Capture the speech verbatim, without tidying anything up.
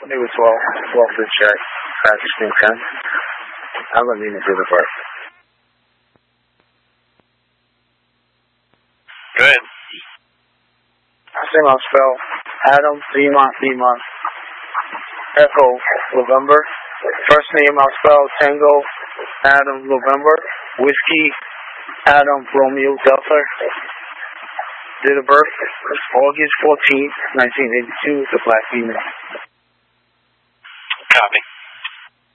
When they were twelve, twelve to check, practicing ten. I wasn't even do the birth. Go ahead. I say my spell, Adam, Lima, Lima, Echo, November. First name I spell, Tango, Adam, November, Whiskey, Adam, Romeo, Delta. Date of birth, August fourteenth, nineteen eighty-two, the black female. Copy.